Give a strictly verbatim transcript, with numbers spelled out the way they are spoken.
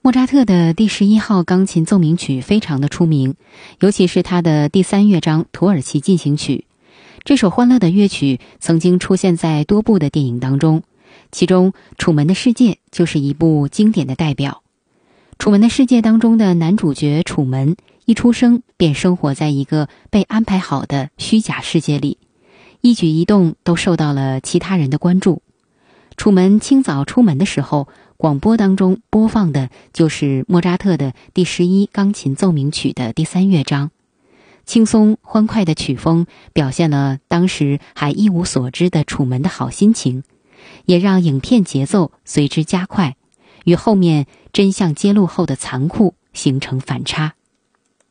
莫扎特的第十一号钢琴奏鸣曲非常的出名，尤其是他的第三乐章土耳其进行曲。这首欢乐的乐曲曾经出现在多部的电影当中，其中《楚门的世界》就是一部经典的代表。《楚门的世界》当中的男主角楚门一出生便生活在一个被安排好的虚假世界里，一举一动都受到了其他人的关注。楚门清早出门的时候，广播当中播放的就是莫扎特的第十一钢琴奏鸣曲的第三乐章。轻松欢快的曲风表现了当时还一无所知的楚门的好心情，也让影片节奏随之加快，与后面真相揭露后的残酷形成反差。